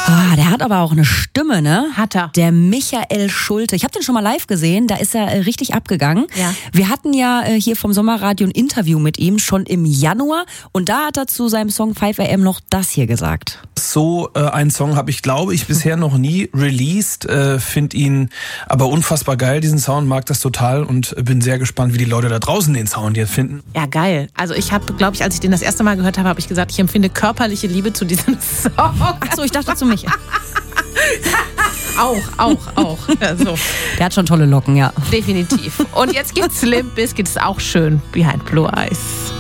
Ah, der hat aber auch eine Stimme, ne? Hat er. Der Michael Schulte. Ich habe den schon mal live gesehen, da ist er richtig abgegangen. Ja. Wir hatten ja hier vom Sommerradio ein Interview mit ihm schon im Januar und da hat er zu seinem Song 5 AM noch das hier gesagt. So einen Song habe ich, glaube ich, bisher noch nie released. Finde ihn aber unfassbar geil, diesen Sound, mag das total und bin sehr gespannt, wie die Leute da draußen den Sound jetzt finden. Ja, geil. Also ich habe, glaube ich, als ich den das erste Mal gehört habe, habe ich gesagt, ich empfinde körperliche Liebe zu diesem Song. Achso, ich dachte zu mich. Auch. Also, Der hat schon tolle Locken, ja. definitiv. Und jetzt gibt's Limp Bizkit, ist auch schön, Behind Blue Eyes.